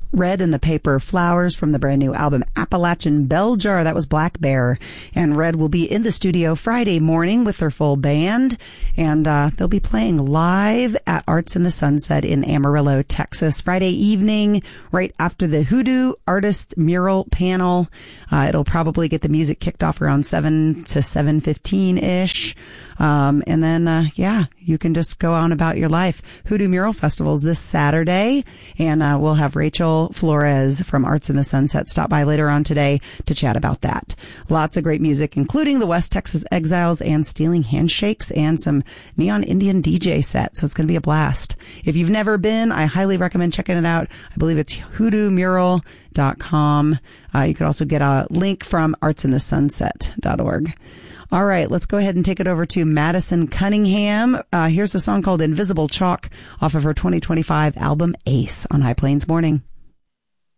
Red and the Paper Flowers from the brand new album Appalachian Bell Jar. That was Black Bear. And Red will be in the studio Friday morning with their full band. And they'll be playing live at Arts in the Sunset in Amarillo, Texas, Friday evening, right after the Hoodoo Artist Mural panel. It'll probably get the music kicked off around 7 to 7:15-ish. And then, you can just go on about your life. Hoodoo Mural Festival's this Saturday, and we'll have Rachel Flores from Arts in the Sunset stop by later on today to chat about that. Lots of great music, including the West Texas Exiles and Stealing Handshakes and some Neon Indian DJ set. So it's going to be a blast. If you've never been, I highly recommend checking it out. I believe it's hoodoomural.com. You could also get a link from artsinthesunset.org. All right, let's go ahead and take it over to Madison Cunningham. Here's a song called Invisible Chalk off of her 2025 album Ace on High Plains Morning.